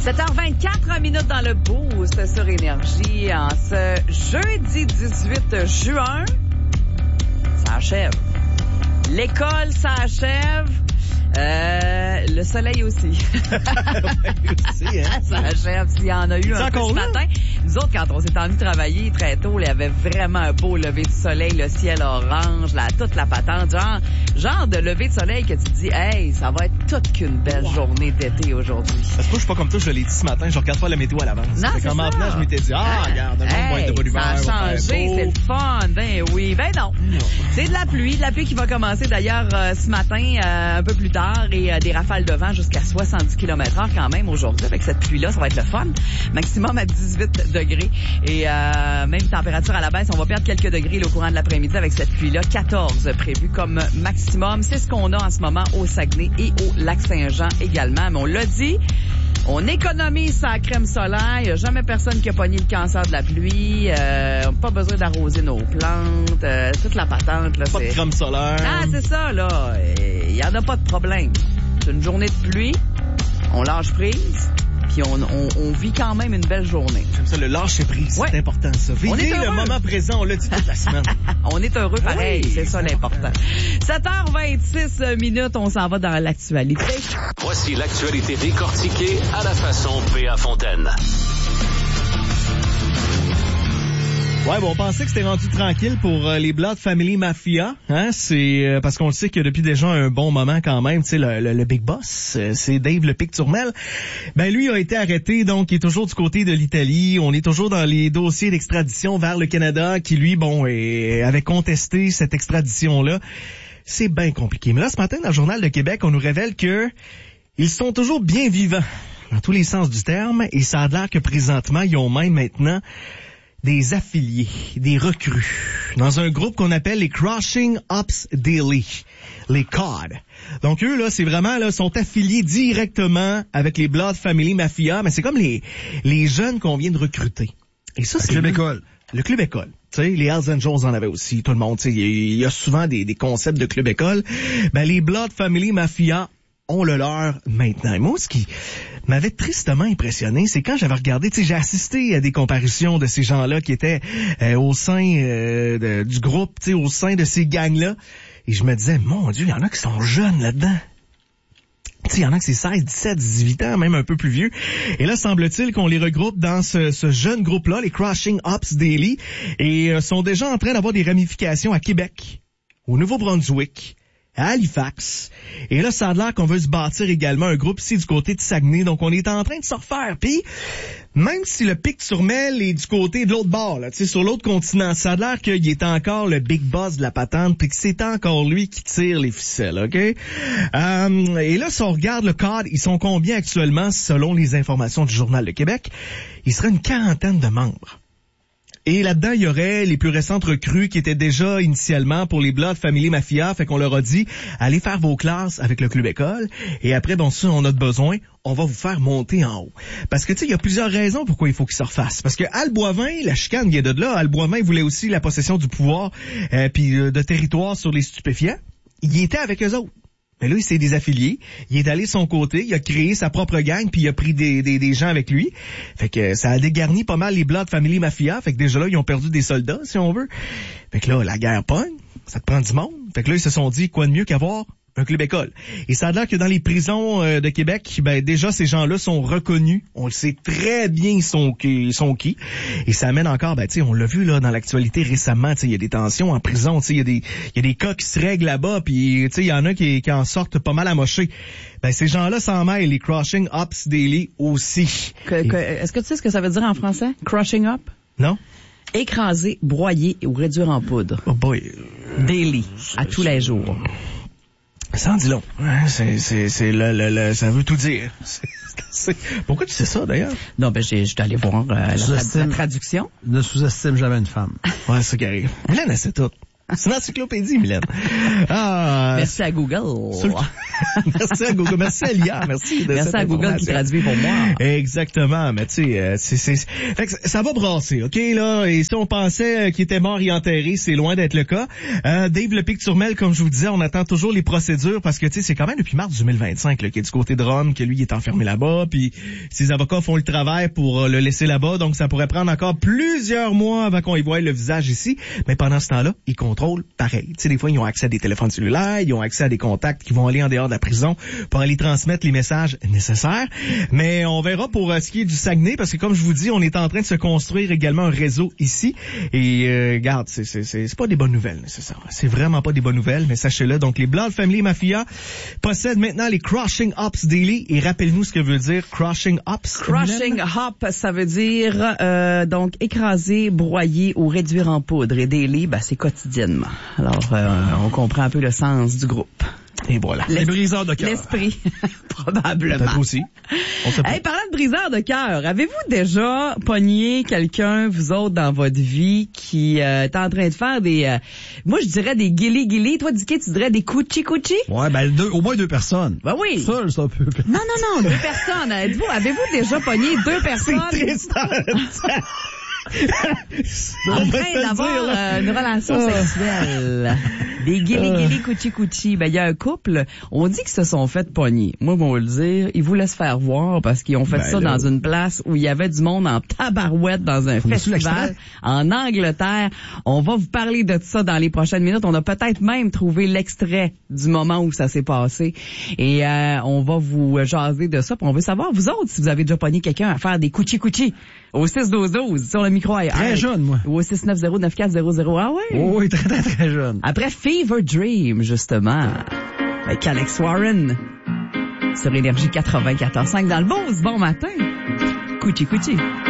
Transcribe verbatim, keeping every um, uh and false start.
sept heures vingt-quatre minutes dans le boost sur Énergie en ce jeudi dix-huit juin. Ça achève. L'école s'achève. Euh, le soleil aussi. Ouais, aussi, hein? Ça achève s'il y en a eu un peu ce matin. Nous autres, quand on s'est envie de travailler très tôt, il y avait vraiment un beau lever du soleil, le ciel orange, la, toute la patente. Genre, genre de lever de soleil que tu te dis, hey, ça va être toute qu'une belle wow. journée d'été aujourd'hui. Parce que moi, je suis pas comme toi, je l'ai dit ce matin, je regarde pas la météo à l'avance. Non, c'est comme ça. maintenant, je m'étais dit, ah, hein? regarde, le monde hey, va être de bonne humeur. Ça a changé, c'est le fun. Ben oui, ben non. non. C'est de la pluie, de la pluie qui va commencer d'ailleurs euh, ce matin, euh, un peu plus tard. Et euh, des rafales de vent jusqu'à soixante-dix kilomètres heure quand même aujourd'hui. Avec cette pluie-là, ça va être le fun. Maximum à dix-huit degrés. Et euh, même température à la baisse, on va perdre quelques degrés là, au courant de l'après-midi avec cette pluie-là. quatorze prévu comme maximum. C'est ce qu'on a en ce moment au Saguenay et au Lac-Saint-Jean également. Mais on l'a dit, on économise sa crème solaire. Il n'y a jamais personne qui a pogné le cancer de la pluie. Euh, pas besoin d'arroser nos plantes. Euh, toute la patente. Là, pas c'est... de crème solaire. Ah, c'est ça, là. Il n'y en a pas de problème. C'est une journée de pluie, on lâche prise, puis on, on, on vit quand même une belle journée. J'aime ça, le lâcher prise, ouais. C'est important ça. Vivez le moment présent, on l'a dit toute la semaine. On est heureux pareil, oui, c'est ça l'important. sept heures vingt-six minutes, on s'en va dans l'actualité. Voici l'actualité décortiquée à la façon P A Fontaine. Ouais, bon, on pensait que c'était rendu tranquille pour euh, les Blood Family Mafia, hein, c'est euh, parce qu'on le sait que depuis déjà un bon moment quand même, tu sais, le, le, le big boss, euh, c'est Dave le Pic-Turmel. Ben lui a été arrêté, donc il est toujours du côté de l'Italie. On est toujours dans les dossiers d'extradition vers le Canada, qui lui, bon, est, avait contesté cette extradition-là. C'est bien compliqué. Mais là, ce matin, dans le Journal de Québec, on nous révèle que ils sont toujours bien vivants, dans tous les sens du terme, et ça a l'air que présentement, ils ont même maintenant des affiliés, des recrues, dans un groupe qu'on appelle les Crushing Ops Daily, les C O D. Donc eux, là, c'est vraiment, là, sont affiliés directement avec les Blood Family Mafia, mais c'est comme les, les jeunes qu'on vient de recruter. Et ça, c'est... Le Club École. Le Club École. Tu sais, les Hells Angels en avaient aussi, tout le monde, tu sais, il y a souvent des, des concepts de Club École. Ben, les Blood Family Mafia ont le leur maintenant. Et moi, ce qui m'avait tristement impressionné, c'est quand j'avais regardé, tu sais, j'ai assisté à des comparutions de ces gens-là qui étaient euh, au sein euh, de, du groupe, tu sais, au sein de ces gangs-là, et je me disais, mon Dieu, il y en a qui sont jeunes là-dedans. Tu sais, il y en a qui c'est seize, dix-sept, dix-huit ans, même un peu plus vieux. Et là, semble-t-il qu'on les regroupe dans ce, ce jeune groupe-là, les Crushing Ops Daily, et euh, sont déjà en train d'avoir des ramifications à Québec, au Nouveau-Brunswick, à Halifax. Et là, ça a l'air qu'on veut se bâtir également un groupe ici du côté de Saguenay. Donc, on est en train de se refaire. Puis, même si le Pic-Turmel est du côté de l'autre bord, là, tu sais, sur l'autre continent, ça a l'air qu'il est encore le big boss de la patente, puis que c'est encore lui qui tire les ficelles, OK? Euh, et là, si on regarde le cadre, ils sont combien actuellement, selon les informations du Journal de Québec? Il serait une quarantaine de membres. Et là-dedans, il y aurait les plus récentes recrues qui étaient déjà initialement pour les Blood Family Mafia. Fait qu'on leur a dit, allez faire vos classes avec le Club École. Et après, bon, si on a besoin, on va vous faire monter en haut. Parce que, tu sais, il y a plusieurs raisons pourquoi il faut qu'ils se refassent. Parce que Al Boivin, la chicane vient de là. Al Boivin voulait aussi la possession du pouvoir euh, puis euh, de territoire sur les stupéfiants. Il était avec eux autres. Mais là, il s'est désaffilié. Il est allé de son côté. Il a créé sa propre gang, puis il a pris des, des, des gens avec lui. Fait que ça a dégarni pas mal les Blood Family Mafia. Fait que déjà là, ils ont perdu des soldats, si on veut. Fait que là, la guerre pogne. Ça te prend du monde. Fait que là, ils se sont dit, quoi de mieux qu'avoir un club école. Et ça a l'air que dans les prisons euh, de Québec, ben déjà, ces gens-là sont reconnus. On le sait très bien, ils sont, ils sont qui. Et ça amène encore, ben tu sais, on l'a vu là dans l'actualité récemment, tu sais, il y a des tensions en prison, tu sais, il y a des il y a des cas qui se règlent là-bas, puis tu sais, il y en a qui, qui en sortent pas mal amochés. Ben ces gens-là s'en mêlent, les Crushing Ops Daily aussi. Que, que, est-ce que tu sais ce que ça veut dire en français? Crushing up? Non. Écraser, broyer ou réduire en poudre. Oh boy. Daily, à tous les jours. Ça en dit long. Ouais, c'est, c'est, c'est le, le, le, ça veut tout dire. C'est, c'est... Pourquoi tu sais ça, d'ailleurs? Non, ben, j'ai, j'étais allé voir euh, la, tra- la traduction. Ne sous-estime jamais une femme. Ouais, c'est ça qui arrive. Hélène, elle sait tout. C'est une encyclopédie, Mylène. Ah, Merci à Google. Merci à Google. Merci à l'I A. Merci de Merci cette à Google qui traduit pour moi. Exactement. Mais tu sais, euh, c'est, c'est, fait que ça va brasser, OK, là. Et si on pensait qu'il était mort et enterré, c'est loin d'être le cas. Euh, Dave Lepic-Turmel, comme je vous disais, on attend toujours les procédures parce que, tu sais, c'est quand même depuis mars deux mille vingt-cinq, là, qu'il est du côté de Rome, que lui, il est enfermé là-bas, puis ses avocats font le travail pour le laisser là-bas. Donc, ça pourrait prendre encore plusieurs mois avant qu'on y voie le visage ici. Mais pendant ce temps-là, ils contrôlent pareil. Tu sais, des fois, ils ont accès à des téléphones cellulaires, ils ont accès à des contacts qui vont aller en dehors de la prison pour aller transmettre les messages nécessaires. Mais on verra pour euh, ce qui est du Saguenay, parce que comme je vous dis, on est en train de se construire également un réseau ici. Et euh, regarde, c'est, c'est, c'est, c'est pas des bonnes nouvelles, nécessairement. C'est vraiment pas des bonnes nouvelles, mais sachez-le. Donc, les Blood Family Mafia possèdent maintenant les Crushing Ops Daily. Et rappelle-nous ce que veut dire Crushing Ops. Crushing Hop, ça veut dire euh, donc écraser, broyer ou réduire en poudre. Et daily, ben, c'est quotidiennement. Alors, euh, on comprend un peu le sens du groupe. Et voilà. Les briseurs de cœur. L'esprit, probablement. Peut-être aussi. On sait pas. Hey, parlant de briseurs de cœur, avez-vous déjà pogné quelqu'un, vous autres, dans votre vie, qui euh, est en train de faire des... Euh, moi, je dirais des guili-guili. Toi, Dicky, tu dirais des couchi-couchi? Ouais, ben deux, au moins deux personnes. Ben oui. Seul, c'est un peu... Non, non, non, deux personnes. Êtes-vous, avez-vous déjà pogné deux personnes? C'est triste. En train d'avoir euh, une relation Ah. sexuelle. Des guili-guili, couchi-couchi. Ben, il y a un couple, on dit qu'ils se sont fait pogner. Moi, on va le dire, ils vous laissent faire voir parce qu'ils ont fait Ben ça là. dans une place où il y avait du monde en tabarouette dans un On a-tu festival l'extrait? en Angleterre. On va vous parler de ça dans les prochaines minutes. On a peut-être même trouvé l'extrait du moment où ça s'est passé. Et euh, on va vous jaser de ça. Puis on veut savoir, vous autres, si vous avez déjà pogné quelqu'un à faire des couchi-couchi au six douze douze sur le micro à Très jeune, moi. ou au six neuf zéro neuf quatre zéro zéro. Ah ouais? Oh, oui, très, très, très jeune. Après Fever Dream, justement, avec Alex Warren, sur Énergie quatre-vingt-quatorze cinq dans le Beauce. Bon matin. Couchi couchi.